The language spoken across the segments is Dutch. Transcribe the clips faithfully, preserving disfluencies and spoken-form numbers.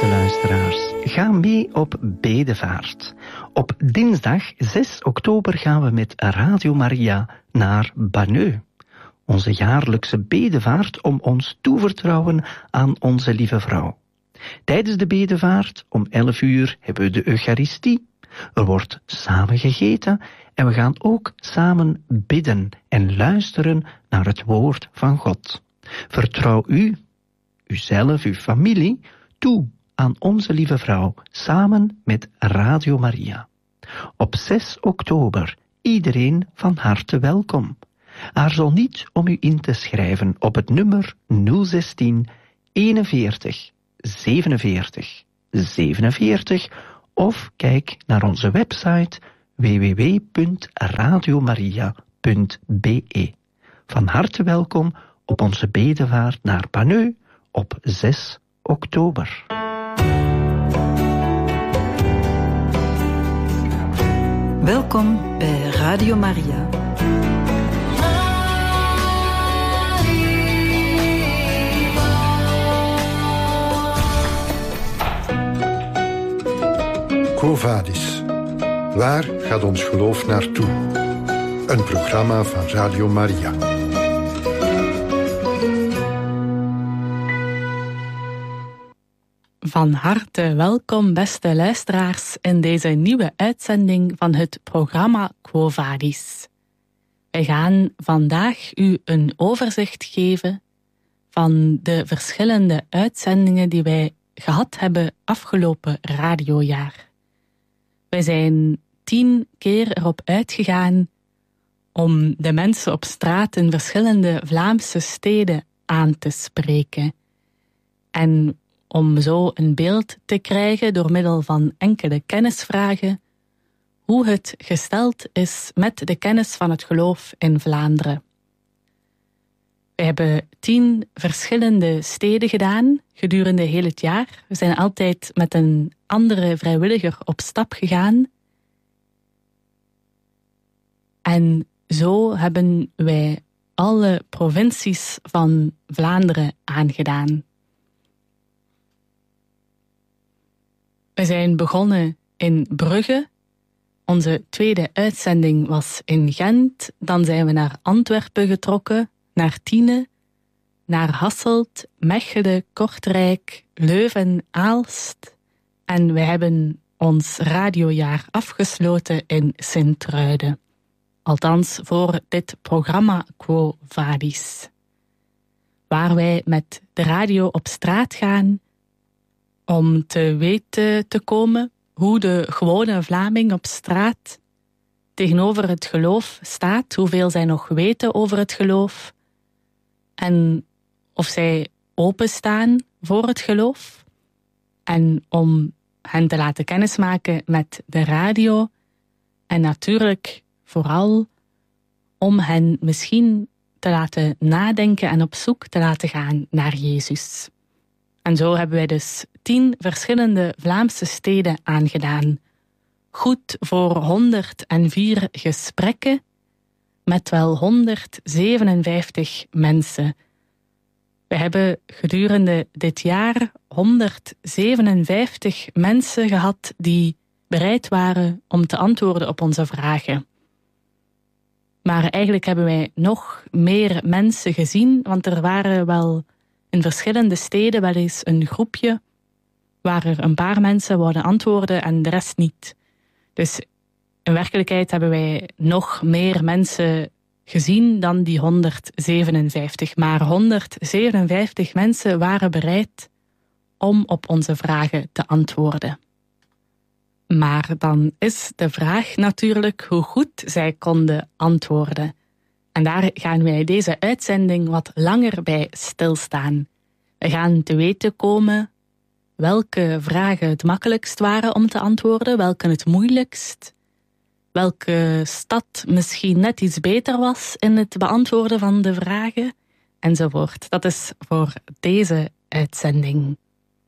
beste luisteraars. Ga mee op bedevaart. Op dinsdag zes oktober gaan we met Radio Maria naar Banneux. Onze jaarlijkse bedevaart om ons toevertrouwen aan onze lieve vrouw. Tijdens de bedevaart om elf uur hebben we de Eucharistie. Er wordt samen gegeten en we gaan ook samen bidden en luisteren naar het woord van God. Vertrouw u, uzelf, uw familie, toe aan onze lieve vrouw, samen met Radio Maria. Op zes oktober, iedereen van harte welkom. Aarzel niet om u in te schrijven op het nummer nul zestien eenenveertig zevenenveertig zevenenveertig of kijk naar onze website w w w punt radiomaria punt b e. Van harte welkom op onze bedevaart naar Banneux op zes oktober. Welkom bij Radio Maria. Quo Vadis. Waar gaat ons geloof naartoe? Een programma van Radio Maria. Van harte welkom, beste luisteraars, in deze nieuwe uitzending van het programma Quo Vadis. Wij gaan vandaag u een overzicht geven van de verschillende uitzendingen die wij gehad hebben afgelopen radiojaar. Wij zijn tien keer erop uitgegaan om de mensen op straat in verschillende Vlaamse steden aan te spreken. En om zo een beeld te krijgen door middel van enkele kennisvragen hoe het gesteld is met de kennis van het geloof in Vlaanderen. We hebben tien verschillende steden gedaan gedurende heel het jaar. We zijn altijd met een andere vrijwilliger op stap gegaan. En zo hebben wij alle provincies van Vlaanderen aangedaan. We zijn begonnen in Brugge. Onze tweede uitzending was in Gent. Dan zijn we naar Antwerpen getrokken, naar Tiene, naar Hasselt, Mechelen, Kortrijk, Leuven, Aalst. En we hebben ons radiojaar afgesloten in Sint-Truiden. Althans voor dit programma Quo Vadis. Waar wij met de radio op straat gaan om te weten te komen hoe de gewone Vlaming op straat tegenover het geloof staat, hoeveel zij nog weten over het geloof en of zij openstaan voor het geloof. En om hen te laten kennismaken met de radio en natuurlijk vooral om hen misschien te laten nadenken en op zoek te laten gaan naar Jezus. En zo hebben wij dus tien verschillende Vlaamse steden aangedaan. Goed voor honderdvier gesprekken met wel honderdzevenenvijftig mensen. We hebben gedurende dit jaar honderdzevenenvijftig mensen gehad die bereid waren om te antwoorden op onze vragen. Maar eigenlijk hebben wij nog meer mensen gezien, want er waren wel in verschillende steden wel eens een groepje waar er een paar mensen wouden antwoorden en de rest niet. Dus in werkelijkheid hebben wij nog meer mensen gezien dan die honderdzevenenvijftig. Maar honderdzevenenvijftig mensen waren bereid om op onze vragen te antwoorden. Maar dan is de vraag natuurlijk hoe goed zij konden antwoorden. En daar gaan wij deze uitzending wat langer bij stilstaan. We gaan te weten komen welke vragen het makkelijkst waren om te antwoorden, welke het moeilijkst, welke stad misschien net iets beter was in het beantwoorden van de vragen, enzovoort. Dat is voor deze uitzending.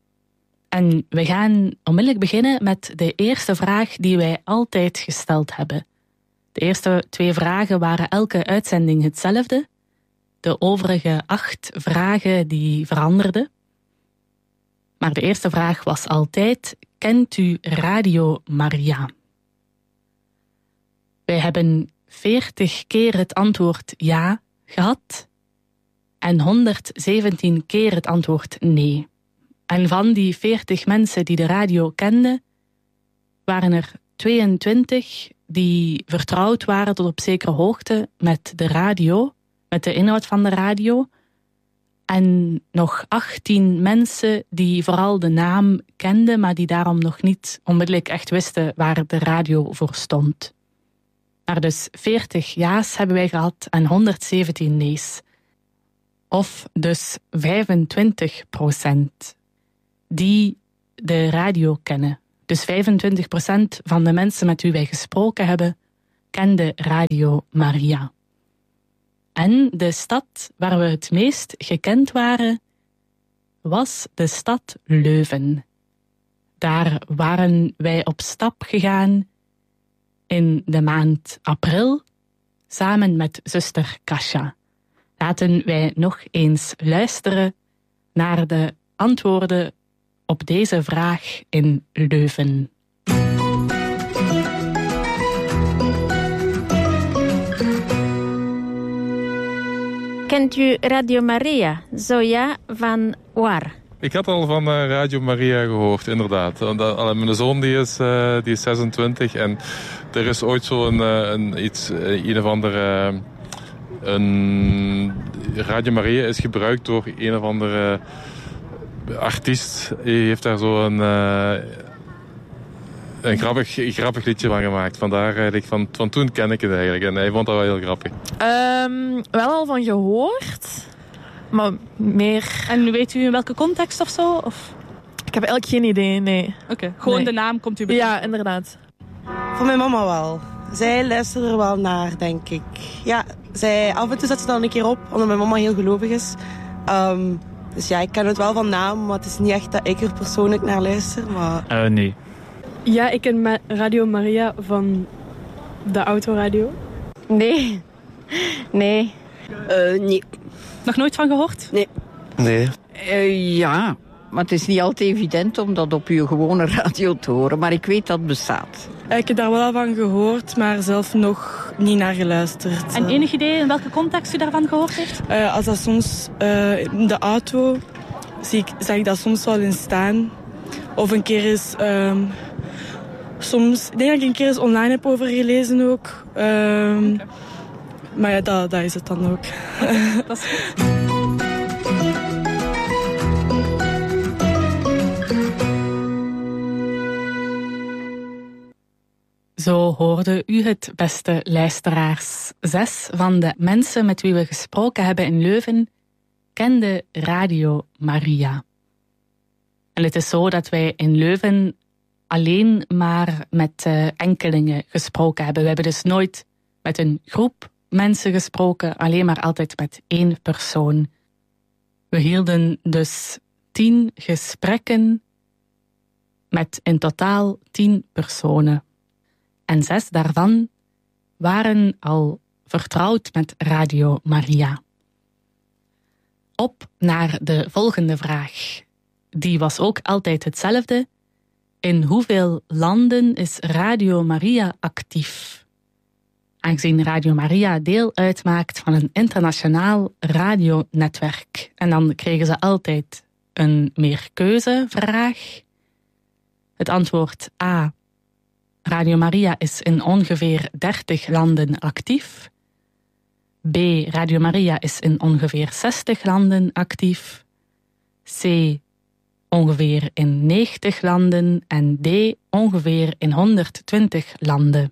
En we gaan onmiddellijk beginnen met de eerste vraag die wij altijd gesteld hebben. De eerste twee vragen waren elke uitzending hetzelfde. De overige acht vragen die veranderden. Maar de eerste vraag was altijd, kent u Radio Maria? Wij hebben veertig keer het antwoord ja gehad en honderdzeventien keer het antwoord nee. En van die veertig mensen die de radio kenden, waren er tweeëntwintig die vertrouwd waren tot op zekere hoogte met de radio, met de inhoud van de radio. En nog achttien mensen die vooral de naam kenden, maar die daarom nog niet onmiddellijk echt wisten waar de radio voor stond. Maar dus veertig ja's hebben wij gehad en honderdzeventien nee's. Of dus vijfentwintig procent die de radio kennen. Dus vijfentwintig procent van de mensen met wie wij gesproken hebben, kende Radio Maria. En de stad waar we het meest gekend waren, was de stad Leuven. Daar waren wij op stap gegaan in de maand april, samen met zuster Kasia. Laten wij nog eens luisteren naar de antwoorden op deze vraag in Leuven. Kent u Radio Maria? Zo ja, van waar? Ik had al van uh, Radio Maria gehoord, inderdaad. Uh, mijn zoon die is, uh, die is zesentwintig en er is ooit zo een, uh, een, iets, uh, een of andere... Uh, een Radio Maria is gebruikt door een of andere artiest. Die heeft daar zo een... Uh, Een grappig, grappig liedje van gemaakt. Vandaar eigenlijk, van, van toen ken ik het eigenlijk. En hij vond dat wel heel grappig. Um, wel al van gehoord. Maar meer... En weet u in welke context of zo? Of? Ik heb eigenlijk geen idee, nee. Oké, okay. Gewoon nee. de naam komt u bekend. Ja, inderdaad. Voor mijn mama wel. Zij luistert er wel naar, denk ik. Ja, zij, af en toe zet ze dan een keer op, omdat mijn mama heel gelovig is. Um, dus ja, ik ken het wel van naam, maar het is niet echt dat ik er persoonlijk naar luister. Maar... Uh, nee. Ja, ik ken Radio Maria van de autoradio. Nee. Nee. Uh, nee. Nog nooit van gehoord? Nee. Nee. Uh, ja, maar het is niet altijd evident om dat op uw gewone radio te horen. Maar ik weet dat het bestaat. Ik heb daar wel van gehoord, maar zelf nog niet naar geluisterd. En enig idee in welke context u daarvan gehoord heeft? Uh, als dat soms uh, in de auto, zie ik, zag ik dat soms wel in staan. Of een keer is... Um, Soms, ik denk dat ik een keer eens online heb over gelezen ook. Um, okay. Maar ja, dat, dat is het dan ook. Okay, dat is goed. Zo hoorde u het, beste luisteraars. Zes van de mensen met wie we gesproken hebben in Leuven kenden Radio Maria. En het is zo dat wij in Leuven alleen maar met uh, enkelingen gesproken hebben. We hebben dus nooit met een groep mensen gesproken, alleen maar altijd met één persoon. We hielden dus tien gesprekken met in totaal tien personen. En zes daarvan waren al vertrouwd met Radio Maria. Op naar de volgende vraag. Die was ook altijd hetzelfde. In hoeveel landen is Radio Maria actief? Aangezien Radio Maria deel uitmaakt van een internationaal radionetwerk. En dan kregen ze altijd een meerkeuzevraag. Het antwoord A. Radio Maria is in ongeveer dertig landen actief. B. Radio Maria is in ongeveer zestig landen actief. C. Ongeveer in negentig landen en D. Ongeveer in honderdtwintig landen.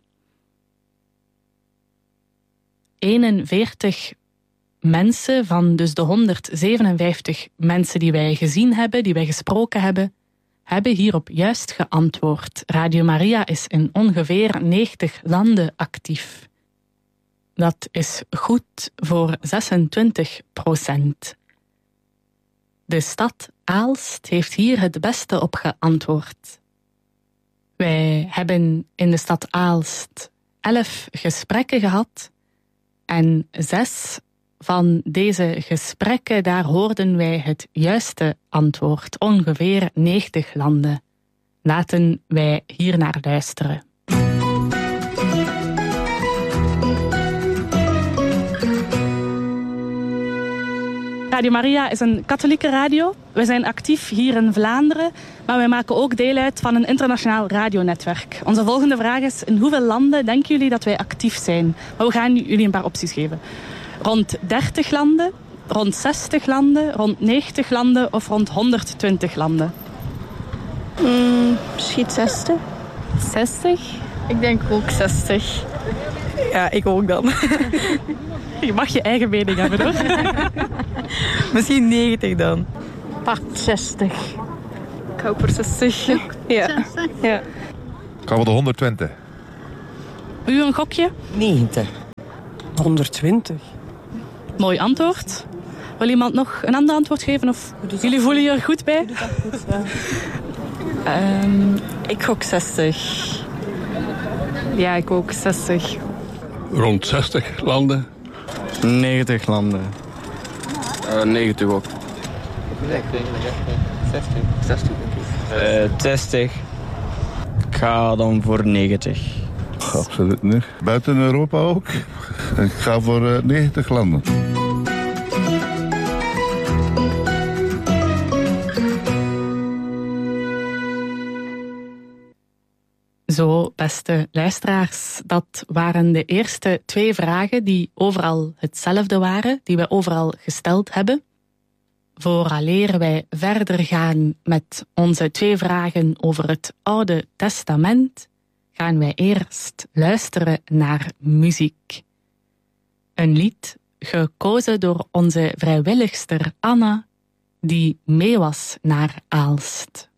eenenveertig mensen van dus de honderdzevenenvijftig mensen die wij gezien hebben, die wij gesproken hebben, hebben hierop juist geantwoord. Radio Maria is in ongeveer negentig landen actief. Dat is goed voor zesentwintig procent. De stad Aalst heeft hier het beste op geantwoord. Wij hebben in de stad Aalst elf gesprekken gehad en zes van deze gesprekken, daar hoorden wij het juiste antwoord. Ongeveer negentig landen. Laten wij hier naar luisteren. Radio Maria is een katholieke radio. We zijn actief hier in Vlaanderen, maar wij maken ook deel uit van een internationaal radionetwerk. Onze volgende vraag is, in hoeveel landen denken jullie dat wij actief zijn? Maar we gaan jullie een paar opties geven. Rond dertig landen, rond zestig landen, rond negentig landen of rond honderdtwintig landen? Mm, misschien zestig. zestig? Ik denk ook zestig. Ja, ik ook dan. Je mag je eigen mening hebben, hoor. Misschien negentig dan. Pak zestig. Ik hou voor zestig. Ja. Ja. Ik ga voor de honderdtwintig. U een gokje? negentig. honderdtwintig. Mooi antwoord. Wil iemand nog een ander antwoord geven? Of jullie voelen je er goed bij? Goed, ja. um, ik gok zestig. Ja, ik ook zestig. Rond zestig landen. negentig landen. Uh, negentig ook. zestig. zestig. Uh, zestig. Ik ga dan voor negentig. Absoluut niet. Buiten Europa ook. Ik ga voor uh, negentig landen. Zo, beste luisteraars, dat waren de eerste twee vragen die overal hetzelfde waren, die wij overal gesteld hebben. Vooraleer wij verder gaan met onze twee vragen over het Oude Testament, gaan wij eerst luisteren naar muziek. Een lied gekozen door onze vrijwilligster Anna, die mee was naar Aalst.